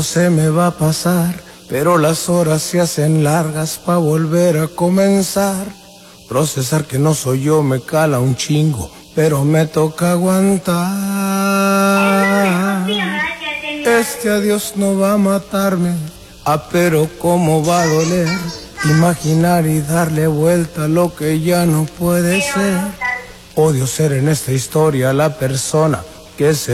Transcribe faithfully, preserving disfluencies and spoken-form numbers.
Se me va a pasar, pero las horas se hacen largas pa' volver a comenzar. Procesar que no soy yo me cala un chingo, pero me toca aguantar. Este adiós no va a matarme, ah, pero cómo va a doler. Imaginar y darle vuelta a lo que ya no puede ser. Odio ser en esta historia la persona que se